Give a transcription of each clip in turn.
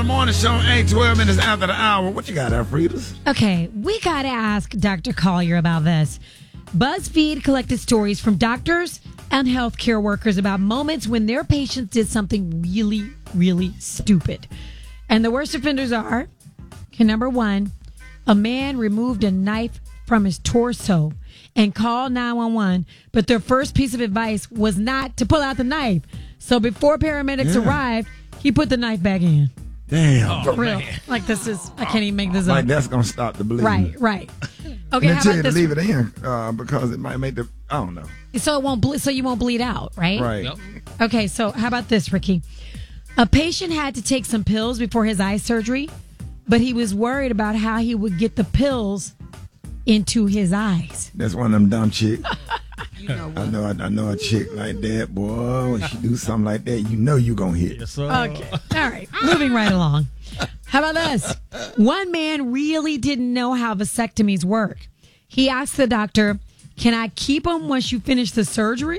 Morning show, 12 minutes after the hour. What you got, Alfredas? Okay, we got to ask Dr. Collier about this. BuzzFeed collected stories from doctors and healthcare workers about moments when their patients did something really, really stupid. And the worst offenders are, number one, a man removed a knife from his torso and called 911, but their first piece of advice was not to pull out the knife. So before paramedics arrived, he put the knife back in. Damn. For real. Like this is, I can't even make this up. Like that's going to stop the bleeding. Right. Okay, They how tell you about to this? leave it in because it might make the, I don't know. So it won't so you won't bleed out, right? Right. Yep. Okay, so how about this, Ricky? A patient had to take some pills before his eye surgery, but he was worried about how he would get the pills into his eyes. That's one of them dumb chicks. You know what? I know a chick like that, boy. When she do something like that, you know you gonna hit. Yes, sir. Okay. All right. Moving right along. How about this? One man really didn't know how vasectomies work. He asked the doctor, "Can I keep them once you finish the surgery?"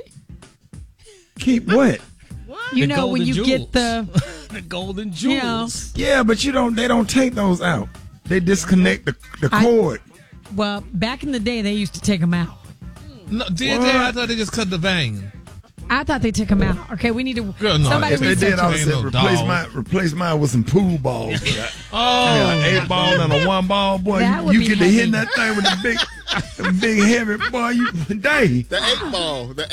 Keep what? You The know when golden you get the, the golden you know, jewels. Yeah, but they don't take those out. They disconnect the cord. well, back in the day they used to take them out. No, did they? I thought they just cut the vein. I thought they took them out. Okay, we need to. Girl, no, somebody If they research did, I would Ain't say no replace mine with some pool balls. Oh, An 8-ball and a 1-ball, boy. That would You be get to heavy. hitting that thing with the big heavy boy. You day. The 8-ball. The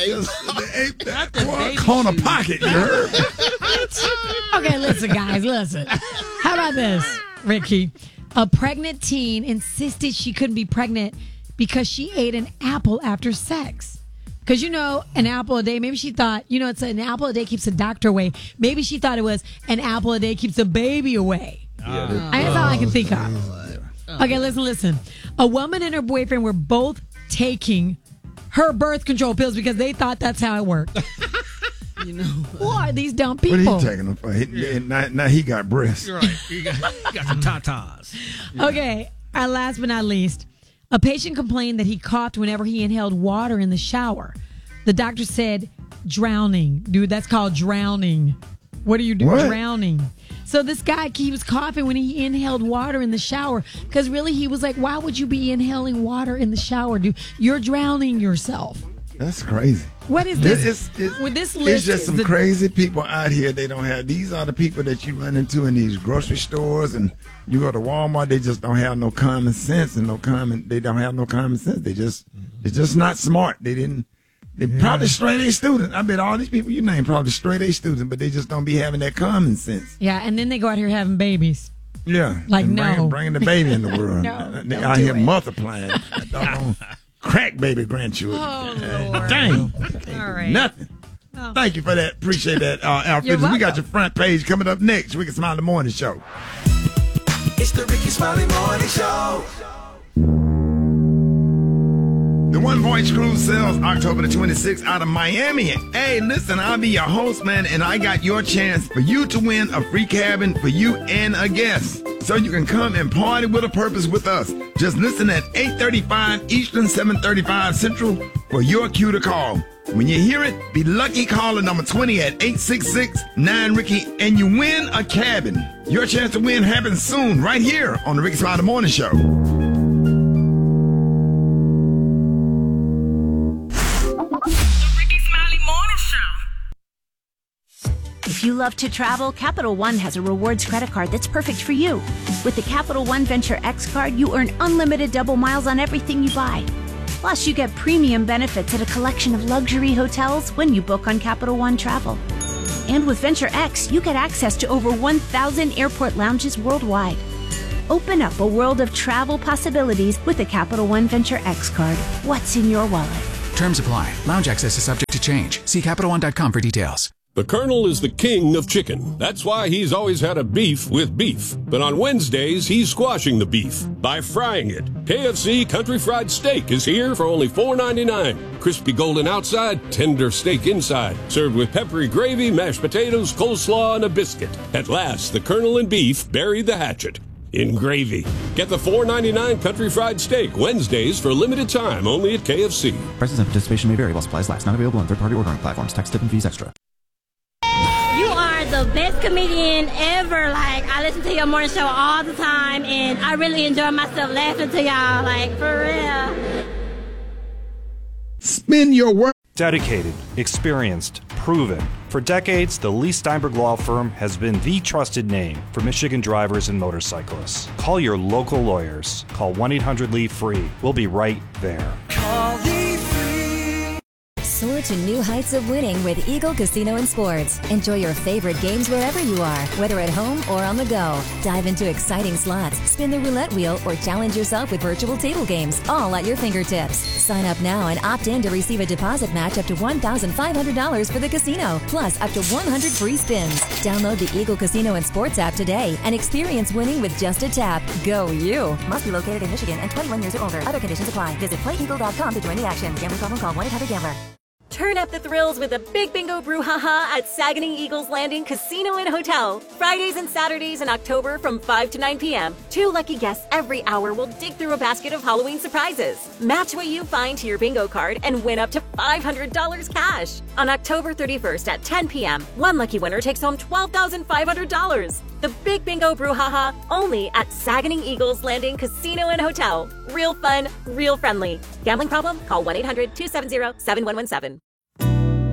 8 Boy, corner pocket. You heard? Okay, listen, guys, listen. How about this, Ricky? A pregnant teen insisted she couldn't be pregnant because she ate an apple after sex. Because, an apple a day, maybe she thought, it's an apple a day keeps the doctor away. Maybe she thought it was an apple a day keeps the baby away. That's all I can think of. Okay, listen. A woman and her boyfriend were both taking her birth control pills because they thought that's how it worked. Who are these dumb What are people? you taking them for? Now he got breasts. you're right. You got some tatas. Okay, and last but not least, a patient complained that he coughed whenever he inhaled water in the shower. The doctor said, drowning. Dude, that's called drowning. What do you do? What? Drowning. So this guy, he was coughing when he inhaled water in the shower because really he was like, why would you be inhaling water in the shower, dude? You're drowning yourself. That's crazy. What is this? With this list, It's just some crazy people out here. They don't have. These are the people that you run into in these grocery stores, and you go to Walmart. They just don't have no common sense and They don't have no common sense. They're just not smart. They probably straight A students. I bet all these people you name probably straight A students, but they just don't be having that common sense. Yeah, and then they go out here having babies. Yeah, Like, and no. bringing the baby in the world. No, They don't out do here it. multiplying. Doggone crack baby grandchildren. Oh, Lord. Dang. All right. Nothing. Oh. Thank you for that. Appreciate that, Alfred. You're We got welcome. your front page coming up next. Ricky Smiley in the Morning Show. It's the Ricky Smiley Morning Show. The One Voice Cruise sails October the 26th out of Miami. Hey, listen, I'll be your host, man, and I got your chance for you to win a free cabin for you and a guest. So you can come and party with a purpose with us. Just listen at 8:35 Eastern, 7:35 Central for your cue to call. When you hear it, be lucky caller number 20 at 866-9-RICKY, and you win a cabin. Your chance to win happens soon, right here on the Ricky Smiley Morning Show. If you love to travel, Capital One has a rewards credit card that's perfect for you. With the Capital One Venture X card, you earn unlimited double miles on everything you buy. Plus, you get premium benefits at a collection of luxury hotels when you book on Capital One Travel. And with Venture X, you get access to over 1,000 airport lounges worldwide. Open up a world of travel possibilities with the Capital One Venture X card. What's in your wallet? Terms apply. Lounge access is subject to change. See CapitalOne.com for details. The Colonel is the king of chicken. That's why he's always had a beef with beef. But on Wednesdays, he's squashing the beef by frying it. KFC Country Fried Steak is here for only $4.99. Crispy golden outside, tender steak inside. Served with peppery gravy, mashed potatoes, coleslaw, and a biscuit. At last, the Colonel and beef buried the hatchet in gravy. Get the $4.99 Country Fried Steak Wednesdays for a limited time only at KFC. Prices and participation may vary while supplies last. Not available on third-party ordering platforms. Tax, tip, and fees extra. You are the the best comedian ever. Like, I listen to your morning show all the time, and I really enjoy myself laughing to y'all, like, for real. Spin your work. Dedicated, experienced, proven. For decades, the Lee Steinberg Law Firm has been the trusted name for Michigan drivers and motorcyclists. Call your local lawyers. Call 1-800-LEE-FREE. We'll be right there. Call Lee Free. Soar to new heights of winning with Eagle Casino and Sports. Enjoy your favorite games wherever you are, whether at home or on the go. Dive into exciting slots, spin the roulette wheel, or challenge yourself with virtual table games, all at your fingertips. Sign up now and opt in to receive a deposit match up to $1,500 for the casino, plus up to 100 free spins. Download the Eagle Casino and Sports app today and experience winning with just a tap. Go you! Must be located in Michigan and 21 years or older. Other conditions apply. Visit playeagle.com to join the action. Gambling problem? Call 1-800-GAMBLER. Turn up the thrills with a Big Bingo Brouhaha at Saganing Eagles Landing Casino and Hotel. Fridays and Saturdays in October from 5 to 9 p.m. 2 lucky guests every hour will dig through a basket of Halloween surprises. Match what you find to your bingo card and win up to $500 cash. On October 31st at 10 p.m., one lucky winner takes home $12,500. The Big Bingo Brouhaha only at Saganing Eagles Landing Casino and Hotel. Real fun, real friendly. Gambling problem? Call 1-800-270-7117.